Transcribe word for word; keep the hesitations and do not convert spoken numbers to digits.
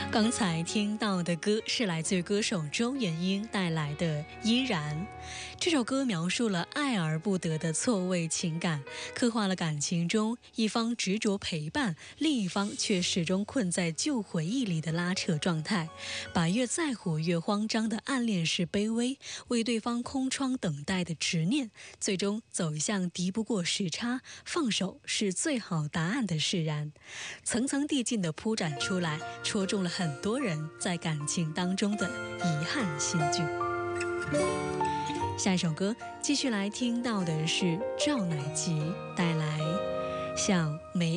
刚才听到的歌是来自歌手周元英带来的《依然》。这首歌描述了爱而不得的错位情感，刻画了感情中一方执着陪伴，另一方却始终困在旧回忆里的拉扯状态，把越在乎越慌张的暗恋式卑微，为对方空窗等待的执念，最终走向敌不过时差，放手是最好答案的释然，层层递进地铺展出来，戳中了很多人在感情当中的遗憾心句。下一首歌继续来听到的是赵乃吉带来像梅